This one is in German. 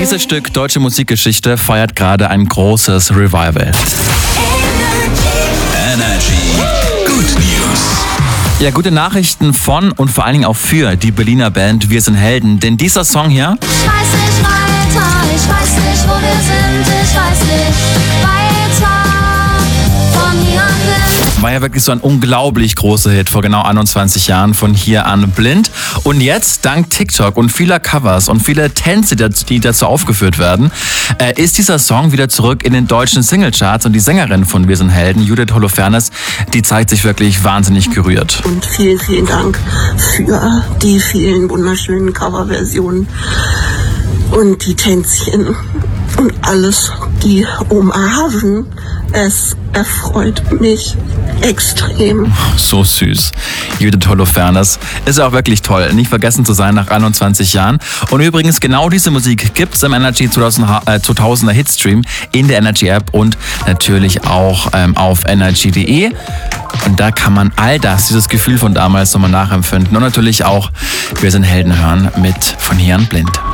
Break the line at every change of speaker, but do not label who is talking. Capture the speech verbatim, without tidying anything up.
Dieses Stück deutsche Musikgeschichte feiert gerade ein großes Revival.
Energy Good News.
Ja, gute Nachrichten von und vor allen Dingen auch für die Berliner Band Wir sind Helden. Denn dieser Song hier...
Ich weiß nicht weiter, ich weiß nicht, wo wir sind, ich weiß nicht weiter von hier an blind.
War ja wirklich so ein unglaublich großer Hit vor genau einundzwanzig Jahren, von hier an blind. Und jetzt, dank TikTok und vieler Covers und vieler Tänze, die dazu aufgeführt werden, äh, ist dieser Song wieder zurück in den deutschen Singlecharts. Und die Sängerin von Wir sind Helden, Judith Holofernes, die zeigt sich wirklich wahnsinnig gerührt.
Und vielen, vielen Dank für die vielen wunderschönen Coverversionen und die Tänzchen und alles, die umarmen. Es erfreut mich extrem.
So süß. Judith Holofernes ist auch wirklich toll, nicht vergessen zu sein nach einundzwanzig Jahren. Und übrigens, genau diese Musik gibt's im Energy zweitausender Hitstream in der Energy App und natürlich auch ähm, auf energy punkt de. Und da kann man all das, dieses Gefühl von damals nochmal nachempfinden und natürlich auch Wir sind Helden hören mit Von hier an blind.